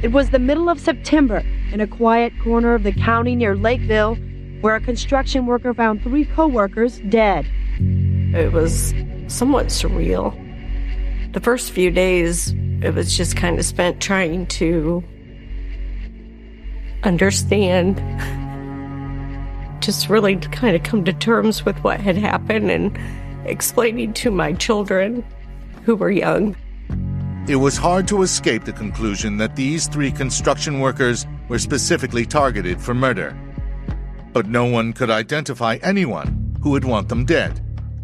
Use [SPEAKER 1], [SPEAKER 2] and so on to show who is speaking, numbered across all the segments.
[SPEAKER 1] It was the middle of September in a quiet corner of the county near Lakeville, where a construction worker found 3 co-workers dead.
[SPEAKER 2] It was somewhat surreal. The first few days, it was just kind of spent trying to understand, just really to kind of come to terms with what had happened and explaining to my children who were young.
[SPEAKER 3] It was hard to escape the conclusion that these 3 construction workers were specifically targeted for murder. But no one could identify anyone who would want them dead.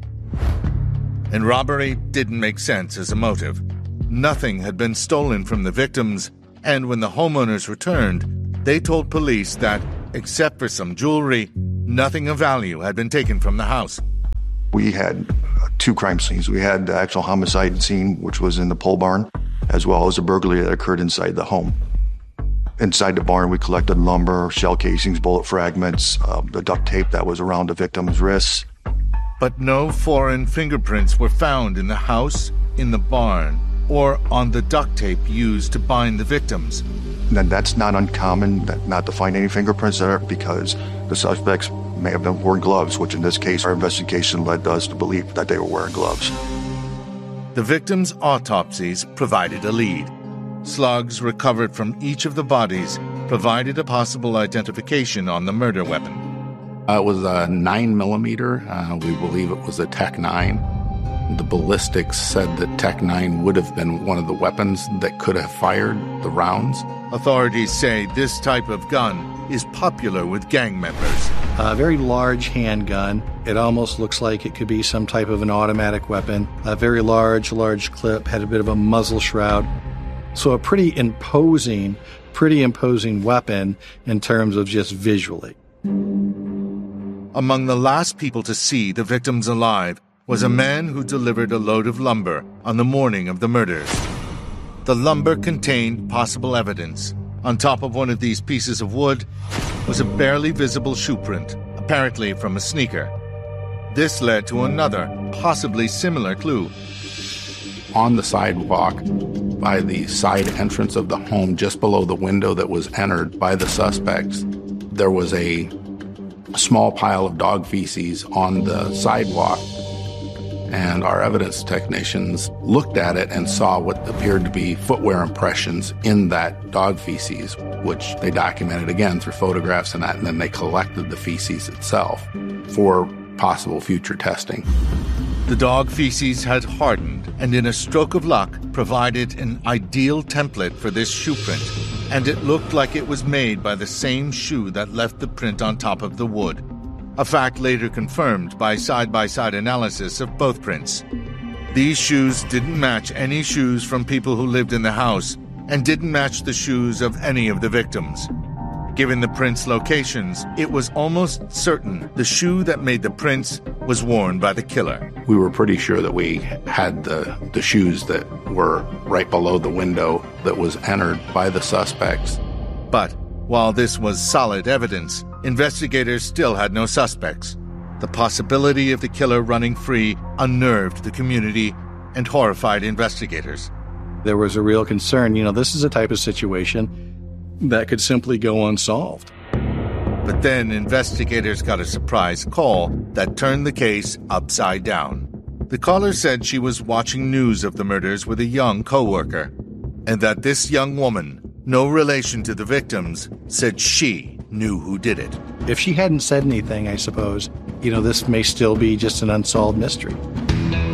[SPEAKER 3] And robbery didn't make sense as a motive. Nothing had been stolen from the victims, and when the homeowners returned, they told police that, except for some jewelry, nothing of value had been taken from the house.
[SPEAKER 4] We had 2 crime scenes. We had the actual homicide scene, which was in the pole barn, as well as a burglary that occurred inside the home. Inside the barn, we collected lumber, shell casings, bullet fragments, the duct tape that was around the victim's wrists.
[SPEAKER 3] But no foreign fingerprints were found in the house, in the barn, or on the duct tape used to bind the victims.
[SPEAKER 4] And that's not uncommon, not to find any fingerprints there, because the suspects may have been wearing gloves, which in this case, our investigation led us to believe that they were wearing gloves.
[SPEAKER 3] The victims' autopsies provided a lead. Slugs recovered from each of the bodies provided a possible identification on the murder weapon.
[SPEAKER 5] It was a 9mm. We believe it was a Tech-9. The ballistics said that Tech-9 would have been one of the weapons that could have fired the rounds.
[SPEAKER 3] Authorities say this type of gun is popular with gang members.
[SPEAKER 6] A very large handgun. It almost looks like it could be some type of an automatic weapon. A very large clip, had a bit of a muzzle shroud. So a pretty imposing weapon in terms of just visually.
[SPEAKER 3] Among the last people to see the victims alive was a man who delivered a load of lumber on the morning of the murders. The lumber contained possible evidence. On top of one of these pieces of wood was a barely visible shoe print, apparently from a sneaker. This led to another, possibly similar clue.
[SPEAKER 5] On the sidewalk, by the side entrance of the home, just below the window that was entered by the suspects, there was a small pile of dog feces on the sidewalk. And our evidence technicians looked at it and saw what appeared to be footwear impressions in that dog feces, which they documented again through photographs and that, and then they collected the feces itself for possible future testing.
[SPEAKER 3] The dog feces had hardened and in a stroke of luck provided an ideal template for this shoe print, and it looked like it was made by the same shoe that left the print on top of the wood. A fact later confirmed by side-by-side analysis of both prints. These shoes didn't match any shoes from people who lived in the house and didn't match the shoes of any of the victims. Given the prints' locations, it was almost certain the shoe that made the prints was worn by the killer.
[SPEAKER 5] We were pretty sure that we had the shoes that were right below the window that was entered by the suspects.
[SPEAKER 3] But while this was solid evidence, investigators still had no suspects. The possibility of the killer running free unnerved the community and horrified investigators.
[SPEAKER 6] There was a real concern. This is a type of situation that could simply go unsolved.
[SPEAKER 3] But then investigators got a surprise call that turned the case upside down. The caller said she was watching news of the murders with a young co-worker, and that this young woman, no relation to the victims, said she knew who did it.
[SPEAKER 6] If she hadn't said anything, I suppose, this may still be just an unsolved mystery.